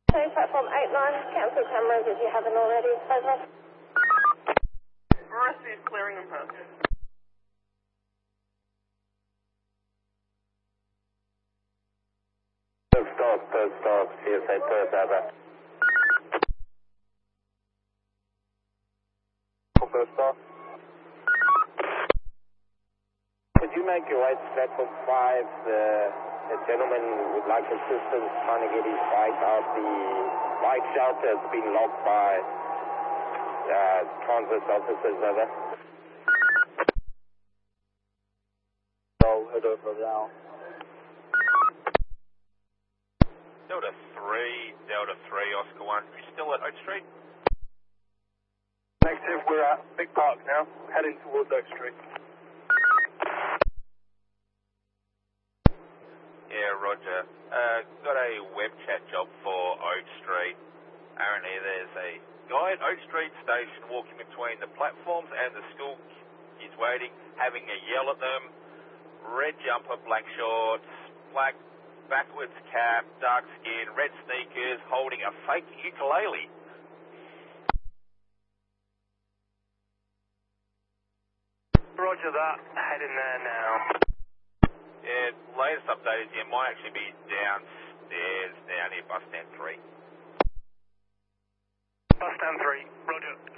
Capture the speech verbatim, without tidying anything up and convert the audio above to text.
Okay, platform eight nine, cancel cameras if you haven't already. Over. R S C is clearing and pass. First stop, first stop, C S A Perth, over. First stop. Could you make your way to platform five? The, the gentleman would like assistance trying to get his bike out. The bike shelter has been locked by uh, transit officers, over. I'll head over now. Delta three, Delta three, Oscar one. Are you still at Oak Street? Negative, we're at Big Park now, heading towards Oak Street. Yeah, Roger. Uh, got a web chat job for Oak Street. Apparently there's a guy at Oak Street station walking between the platforms and the school kids waiting, having a yell at them. Red jumper, black shorts, black backwards cap, dark skin, red sneakers, holding a fake ukulele. Roger that, heading there now. Yeah, latest update is you might actually be downstairs, down near bus stand three. Bus stand three, roger.